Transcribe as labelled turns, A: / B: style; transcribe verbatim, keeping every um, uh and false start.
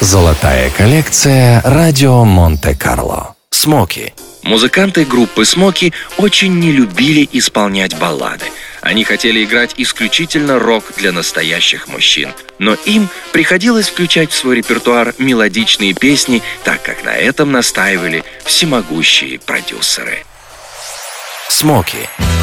A: Золотая коллекция «Радио Монте-Карло». «Смоки».
B: Музыканты группы «Смоки» очень не любили исполнять баллады. Они хотели играть исключительно рок для настоящих мужчин. Но им приходилось включать в свой репертуар мелодичные песни, так как на этом настаивали всемогущие продюсеры.
A: «Смоки».